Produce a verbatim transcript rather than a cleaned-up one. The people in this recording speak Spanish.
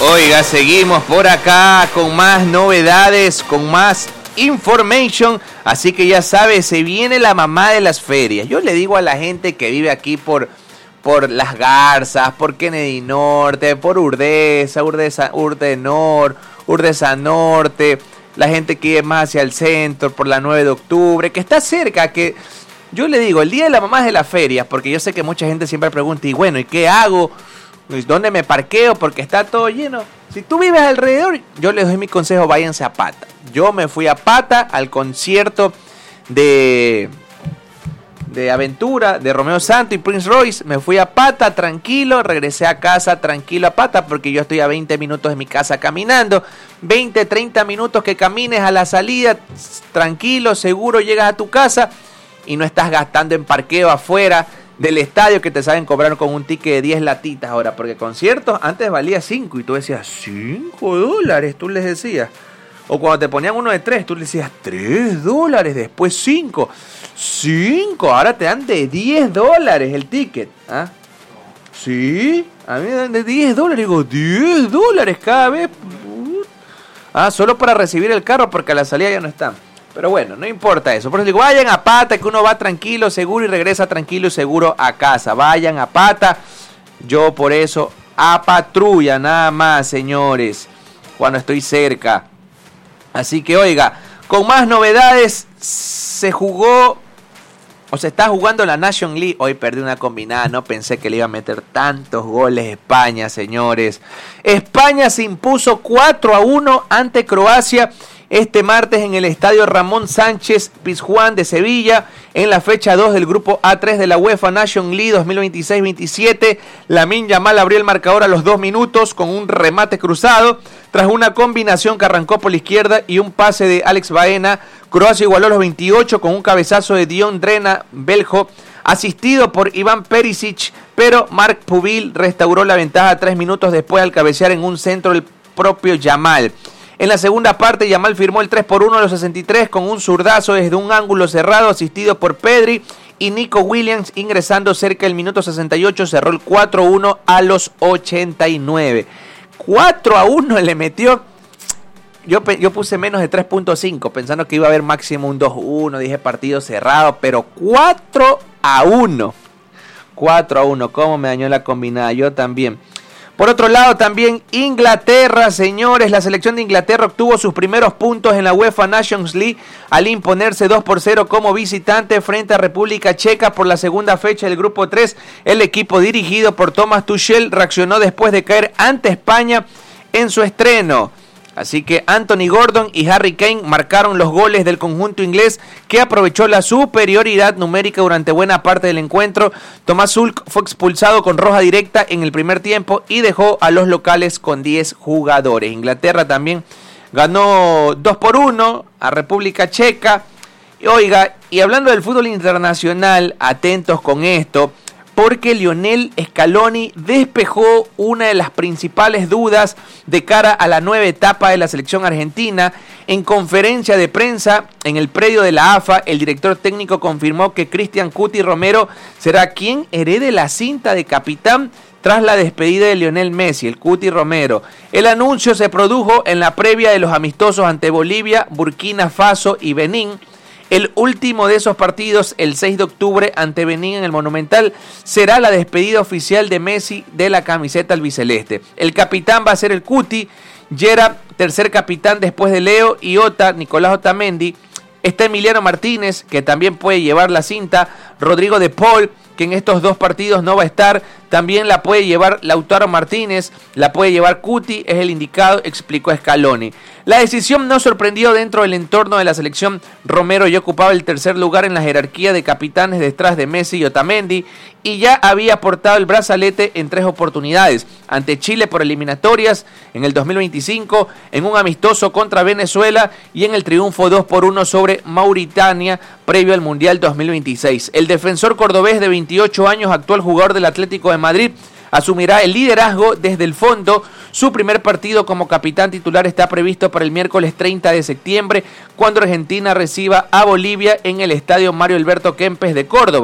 Oiga, seguimos por acá con más novedades, con más information, así que ya sabes, se viene la mamá de las ferias. Yo le digo a la gente que vive aquí por, por Las Garzas, por Kennedy Norte, por Urdesa, Urdesa, Urde Norte, Urdesa Norte, la gente que vive más hacia el centro, por la nueve de octubre, que está cerca, que yo le digo, el día de la mamá de las ferias, porque yo sé que mucha gente siempre pregunta, y bueno, ¿y qué hago? ¿Dónde me parqueo? Porque está todo lleno. Si tú vives alrededor, yo les doy mi consejo, váyanse a pata. Yo me fui a pata al concierto de, de Aventura, de Romeo Santos y Prince Royce. Me fui a pata, tranquilo, regresé a casa tranquilo a pata, porque yo estoy a veinte minutos de mi casa caminando. veinte, treinta minutos que camines a la salida, tranquilo, seguro, llegas a tu casa y no estás gastando en parqueo afuera del estadio, que te saben cobrar con un ticket de diez latitas ahora, porque conciertos antes valía cinco y tú decías cinco dólares, tú les decías, o cuando te ponían uno de tres, tú les decías tres dólares, después cinco, cinco, ahora te dan de diez dólares el ticket, ¿ah? Sí, a mí me dan de diez dólares, digo, diez dólares cada vez, ah, solo para recibir el carro, porque a la salida ya no están. Pero bueno, no importa eso. Por eso digo, vayan a pata, que uno va tranquilo, seguro y regresa tranquilo y seguro a casa. Vayan a pata. Yo por eso a patrulla nada más, señores, cuando estoy cerca. Así que oiga, con más novedades, se jugó o se está jugando la Nation League. Hoy perdí una combinada, no pensé que le iba a meter tantos goles España, señores. España se impuso cuatro a uno ante Croacia este martes en el estadio Ramón Sánchez Pizjuán de Sevilla, en la fecha dos del grupo A tres de la UEFA Nation League dos mil veintiséis veintisiete. Lamine Yamal abrió el marcador a los dos minutos con un remate cruzado. Tras una combinación que arrancó por la izquierda y un pase de Alex Baena, Croacia igualó a los veintiocho con un cabezazo de Dion Drena Beljo, asistido por Iván Perisic, pero Marc Pubil restauró la ventaja tres minutos después al cabecear en un centro del propio Yamal. En la segunda parte, Yamal firmó el tres por uno a los sesenta y tres con un zurdazo desde un ángulo cerrado, asistido por Pedri, y Nico Williams, ingresando cerca del minuto sesenta y ocho, cerró el cuatro a uno a los ochenta y nueve. cuatro a uno le metió. Yo, yo puse menos de tres punto cinco, pensando que iba a haber máximo un dos a uno, dije partido cerrado, pero cuatro a uno. cuatro a uno, cómo me dañó la combinada, yo también. Por otro lado, también Inglaterra, señores, la selección de Inglaterra obtuvo sus primeros puntos en la UEFA Nations League al imponerse dos por cero como visitante frente a República Checa por la segunda fecha del grupo tres. El equipo dirigido por Thomas Tuchel reaccionó después de caer ante España en su estreno. Así que Anthony Gordon y Harry Kane marcaron los goles del conjunto inglés, que aprovechó la superioridad numérica durante buena parte del encuentro. Thomas Hulk fue expulsado con roja directa en el primer tiempo y dejó a los locales con diez jugadores. Inglaterra también ganó dos por uno a República Checa. Y oiga, y hablando del fútbol internacional, atentos con esto, porque Lionel Scaloni despejó una de las principales dudas de cara a la nueva etapa de la selección argentina. En conferencia de prensa en el predio de la A F A, el director técnico confirmó que Cristian Cuti Romero será quien herede la cinta de capitán tras la despedida de Lionel Messi, el Cuti Romero. El anuncio se produjo en la previa de los amistosos ante Bolivia, Burkina Faso y Benín. El último de esos partidos, el seis de octubre, ante Benín en el Monumental, será la despedida oficial de Messi de la camiseta albiceleste. El capitán va a ser el Cuti, Yera, tercer capitán después de Leo y Ota, Nicolás Otamendi. Está Emiliano Martínez, que también puede llevar la cinta. Rodrigo de Paul, que en estos dos partidos no va a estar. También la puede llevar Lautaro Martínez, la puede llevar Cuti, es el indicado, explicó Scaloni. La decisión no sorprendió dentro del entorno de la selección. Romero ya ocupaba el tercer lugar en la jerarquía de capitanes detrás de Messi y Otamendi, y ya había portado el brazalete en tres oportunidades: ante Chile por eliminatorias en el dos mil veinticinco, en un amistoso contra Venezuela y en el triunfo dos por uno sobre Mauritania previo al Mundial dos mil veintiséis. El defensor cordobés de veintiocho años, actual jugador del Atlético de Madrid, asumirá el liderazgo desde el fondo. Su primer partido como capitán titular está previsto para el miércoles treinta de septiembre, cuando Argentina reciba a Bolivia en el estadio Mario Alberto Kempes de Córdoba.